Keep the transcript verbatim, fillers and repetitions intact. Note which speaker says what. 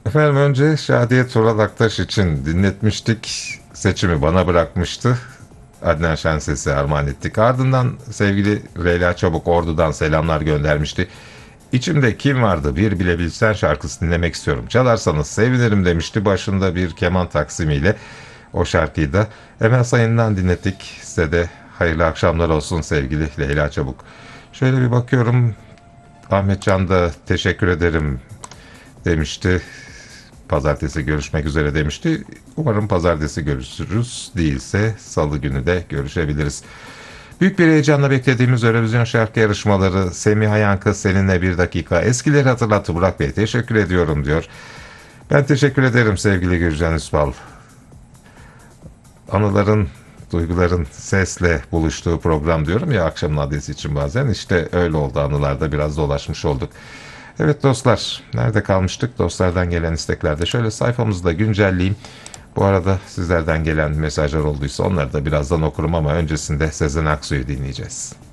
Speaker 1: Efendim önce Şadiye Tural Aktaş için dinletmiştik. Seçimi bana bırakmıştı. Adnan Şenses'e armağan ettik. Ardından sevgili Leyla Çabuk Ordu'dan selamlar göndermişti. İçimde kim vardı bir bilebilsen şarkısı dinlemek istiyorum. Çalarsanız sevinirim demişti. Başında bir keman taksimiyle o şarkıyı da Emel Sayın'dan dinlettik. Size de hayırlı akşamlar olsun sevgili Leyla Çabuk. Şöyle bir bakıyorum. Ahmet Can da teşekkür ederim demişti. Pazartesi görüşmek üzere demişti. Umarım pazartesi görüşürüz. Değilse salı günü de görüşebiliriz. Büyük bir heyecanla beklediğimiz Eurovision şarkı yarışmaları. Semih Ayankı seninle bir dakika. Eskileri hatırlattı Burak Bey. Teşekkür ediyorum diyor. Ben teşekkür ederim sevgili Gürcan Üspal. Anıların, duyguların sesle buluştuğu program diyorum ya akşamın adresi için bazen. İşte öyle oldu, anılarda biraz dolaşmış olduk. Evet dostlar, nerede kalmıştık? Dostlardan gelen isteklerde şöyle sayfamızı da güncelleyeyim. Bu arada sizlerden gelen mesajlar olduysa onları da birazdan okurum ama öncesinde Sezen Aksu'yu dinleyeceğiz.